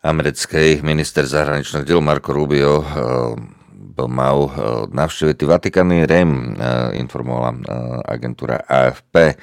americký minister zahraničných diel Marco Rubio mal navštíviť Vatikány Rím, informovala agentúra AFP.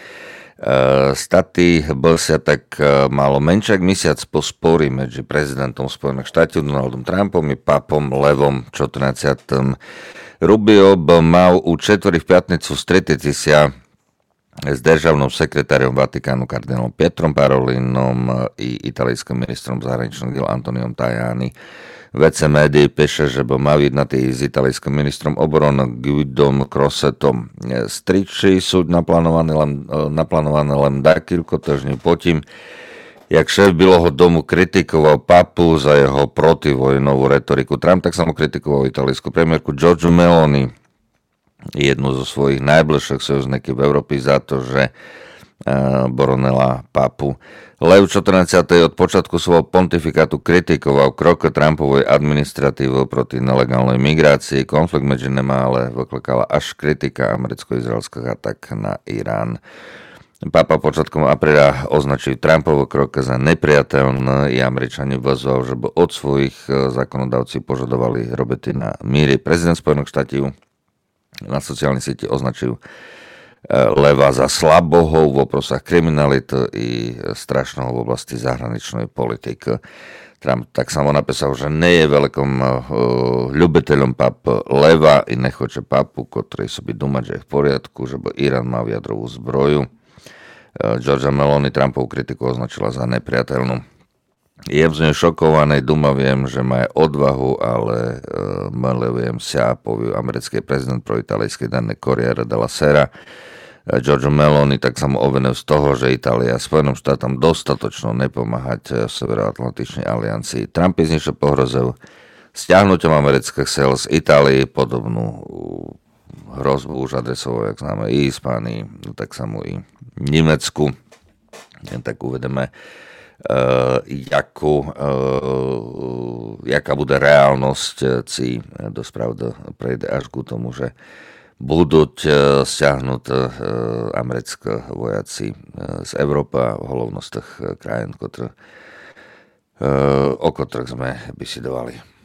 Staty sa tak malo menšak mesiac po spori medzi prezidentom Spojených štátov Donaldom Trumpom i papom Levom XIV. Rubio mal u četvrti v pятницу stretiti sa s državnom sekretáriom Vatikánu kardinálom Pietrom Parolinom i italijským ministrom zahraničných diel Antoniom Tajani. VC médií píše, že mal jednatý s italijským ministrom obrany Guidom Crossettom. Striči sú naplánované len dakilko týždňov potom, jak šéf Bieleho domu kritikoval papu za jeho protivojnovú retoriku. Trump tak samo kritikoval italijskú premiérku Giorgiu Meloni, jednu zo svojich najbližších sojužníkov v Európe, za to, že boronela papu. Lev XIV. Od počiatku svojho pontifikátu kritikoval krok Trumpovej administratívy proti nelegálnej migrácii. Konflikt medzi nimi ale vyklakala až kritika americko-izraelských atak na Irán. Papa počiatkom apríla označil Trumpovo krok za nepriateľné i Američani vyzval, že by od svojich zákonodavcov požadovali roboty na míre. Prezident Spojených štátov na sociálnej sieti označil Leva za slabohou v oprosách kriminality i strašného v oblasti zahraničnej politiky. Trump tak samo napísal, že nie je veľkým ľubiteľom pap Leva i nechoče papu, ktorý by dúmať, že je v poriadku, že by Irán mal jadrovú zbroju. Giorgia Meloni Trumpov kritiku označila za nepriateľnú. Je z nej šokovaný, viem, že má odvahu, ale milujem sa, povie americký prezident pro italijský denní Corriere della Sera. Giorgio Meloni tak samo obvinil z toho, že Itália Spojeným štátom dostatočno nepomáhať Severoatlantičnej aliancii. Trump iznejšie pohrozil stiahnuťom amerických sil z Itálie, podobnú hrozbu už adresoval, jak známe, i Hispánii, tak samo i Nemecku. Tak uvedeme, jaká bude reálnosť, ci dospravda prejde až k tomu, že budú stiahnuť americké vojaci z Európy a hlavne z tých krajín, o ktorých sme bisidovali.